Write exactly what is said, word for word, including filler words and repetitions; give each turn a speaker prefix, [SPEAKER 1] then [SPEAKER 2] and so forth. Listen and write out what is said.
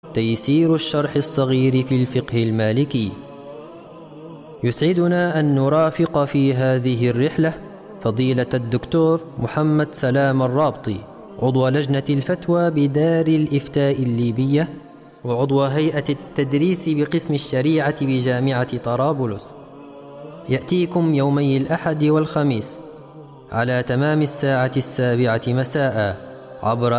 [SPEAKER 1] تيسير الشرح الصغير في الفقه المالكي. يسعدنا أن نرافق في هذه الرحلة فضيلة الدكتور محمد سلام الرابطي، عضو لجنة الفتوى بدار الإفتاء الليبية وعضو هيئة التدريس بقسم الشريعة بجامعة طرابلس. يأتيكم يومي الأحد والخميس على تمام الساعة السابعة مساء عبر